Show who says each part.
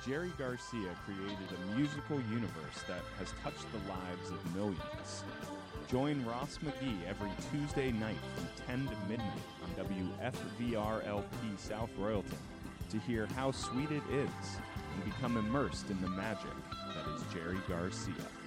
Speaker 1: Jerry Garcia created a musical universe that has touched the lives of millions. Join Ross McGee every Tuesday night from 10 to midnight on WFVR-LP South Royalton to hear How Sweet It Is and become immersed in the magic that is Jerry Garcia.